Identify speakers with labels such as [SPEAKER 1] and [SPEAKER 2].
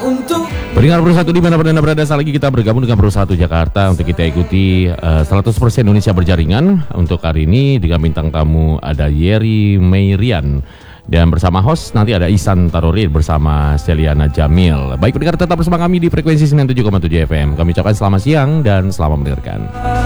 [SPEAKER 1] Pendengar Pro 1 dimanapun Anda berada, saat lagi kita bergabung dengan Pro 1 Jakarta untuk kita ikuti 100% Indonesia berjaringan. Untuk hari ini dengan bintang tamu ada Yeri Meirian dan bersama host nanti ada Ihsan Tarorir bersama Seliana Jamil. Baik pendengar, tetap bersama kami di frekuensi 97,7 FM. Kami ucapkan selamat siang dan selamat mendengarkan.